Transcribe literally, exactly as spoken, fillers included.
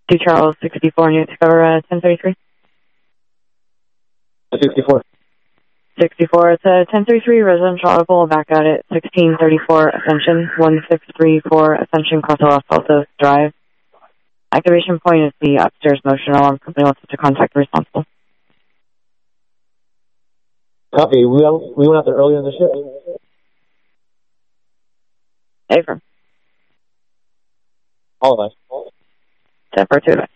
two Charles sixty-four, New Discover uh, ten thirty-three. sixty-four. sixty-four, it's a ten thirty-three residential audible back out at sixteen thirty-four Ascension, one six three four Ascension, Costa Los Altos Drive. Activation point is the upstairs motion alarm. Company wants us to contact the responsible. Copy. We went, we went out there earlier in the shift. Affirm. All of us. ten four two.